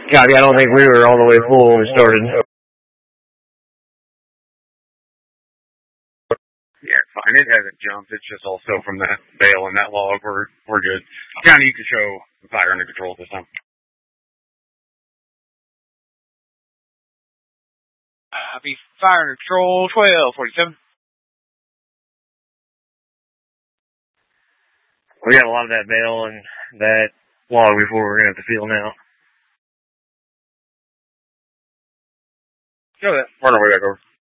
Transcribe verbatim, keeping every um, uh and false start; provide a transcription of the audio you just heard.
Copy, I don't think we were all the way full when we started. Yeah, it's fine. It hasn't jumped. It's just also from that bale and that log. We're, we're good. County, you can show fire under control this time. Copy, fire under control, twelve forty-seven. We got a lot of that bale and that log before we're going to have to feel now. Show that. Run our way back over.